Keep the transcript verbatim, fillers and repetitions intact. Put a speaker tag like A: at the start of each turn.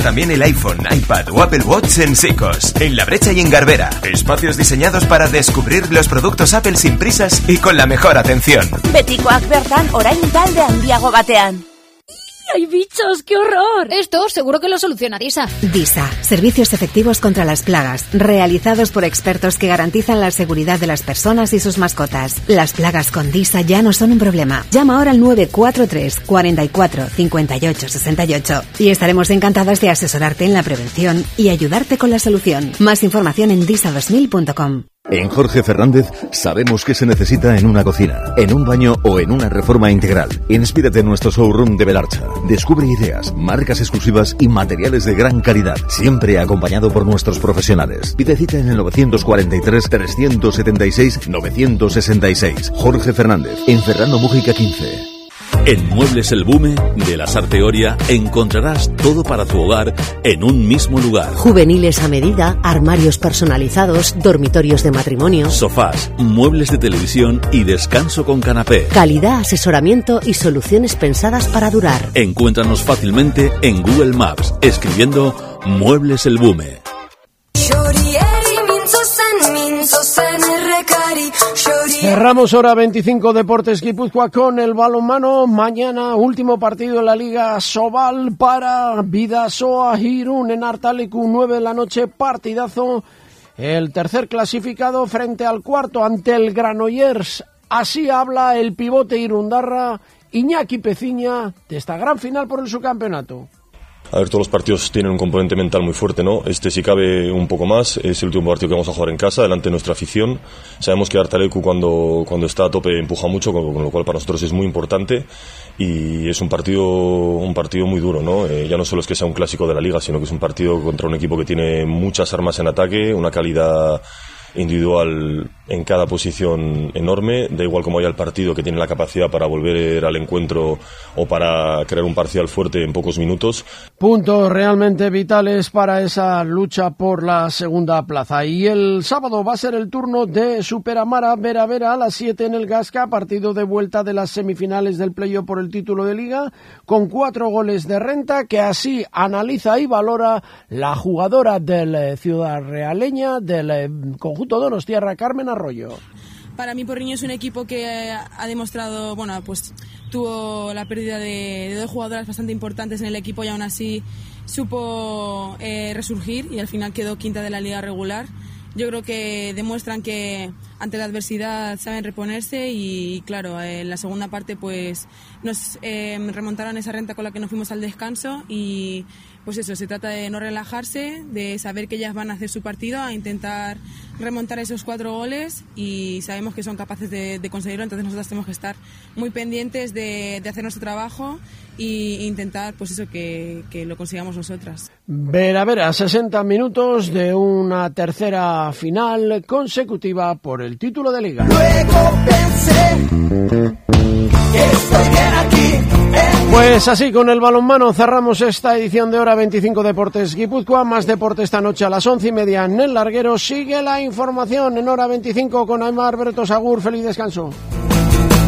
A: también el iPhone, iPad o Apple Watch en Sicos, en La Brecha y en Garbera. Espacios diseñados para descubrir los productos Apple sin prisas y con la mejor atención.
B: Betikoak bertan orain talde handiago batean.
C: ¡Ay, bichos, qué horror! Esto seguro que lo soluciona Disa.
D: Disa, servicios efectivos contra las plagas, realizados por expertos que garantizan la seguridad de las personas y sus mascotas. Las plagas con Disa ya no son un problema. Llama ahora al nueve cuatro tres, cuatro cuatro, cinco ocho seis ocho y estaremos encantadas de asesorarte en la prevención y ayudarte con la solución. Más información en disa dos mil punto com.
E: En Jorge Fernández sabemos qué se necesita en una cocina, en un baño o en una reforma integral. Inspírate en nuestro showroom de Belarcha. Descubre ideas, marcas exclusivas y materiales de gran calidad, siempre acompañado por nuestros profesionales. Pide cita en el nueve cuatro tres, tres siete seis, nueve seis seis. Jorge Fernández, en Fernando Mújica quince.
F: En Muebles El Bume de la Sarteoria encontrarás todo para tu hogar en un mismo lugar.
G: Juveniles a medida, armarios personalizados, dormitorios de matrimonio,
F: sofás, muebles de televisión y descanso con canapé.
G: Calidad, asesoramiento y soluciones pensadas para durar.
F: Encuéntranos fácilmente en Google Maps escribiendo Muebles El Bume.
H: Cerramos hora veinticinco Deportes Guipúzcoa con el balonmano. Mañana último partido de la Liga Sobal para Bidasoa Irún en Artalecu, nueve de la noche, partidazo. El tercer clasificado frente al cuarto ante el Granollers. Así habla el pivote irundarra Iñaki Peciña de esta gran final por el subcampeonato.
I: A ver, todos los partidos tienen un componente mental muy fuerte, ¿no? Este, si cabe, un poco más. Es el último partido que vamos a jugar en casa, delante de nuestra afición. Sabemos que Artalecu, cuando, cuando está a tope, empuja mucho, con, con lo cual para nosotros es muy importante. Y es un partido, un partido muy duro, ¿no? Eh, ya no solo es que sea un clásico de la Liga, sino que es un partido contra un equipo que tiene muchas armas en ataque, una calidad individual en cada posición enorme, da igual cómo haya el partido, que tiene la capacidad para volver al encuentro o para crear un parcial fuerte en pocos minutos.
H: Puntos realmente vitales para esa lucha por la segunda plaza. Y el sábado va a ser el turno de Superamara Vera Vera a las siete en el Gasca, partido de vuelta de las semifinales del playoff por el título de Liga, con cuatro goles de renta, que así analiza y valora la jugadora del Ciudad Realeña, del conjunto donostiarra, Carmen Arroyo.
J: Para mí Porriño es un equipo que ha demostrado, bueno, pues tuvo la pérdida de, de dos jugadoras bastante importantes en el equipo y aún así supo eh, resurgir y al final quedó quinta de la liga regular. Yo creo que demuestran que ante la adversidad saben reponerse y, claro, en la segunda parte pues nos eh, remontaron esa renta con la que nos fuimos al descanso y pues eso, se trata de no relajarse, de saber que ellas van a hacer su partido, a intentar remontar esos cuatro goles y sabemos que son capaces de, de conseguirlo, entonces nosotros tenemos que estar muy pendientes de, de hacer nuestro trabajo e intentar pues eso que, que lo consigamos nosotras.
H: Vera Vera, sesenta minutos de una tercera final consecutiva por el título de Liga.
K: Luego pensé que estoy bien aquí.
H: Pues así, con el balonmano cerramos esta edición de Hora veinticinco Deportes Guipúzcoa. Más deporte esta noche a las once y media en el larguero. Sigue la información en Hora veinticinco con Aymar Bertos Agur. Feliz descanso.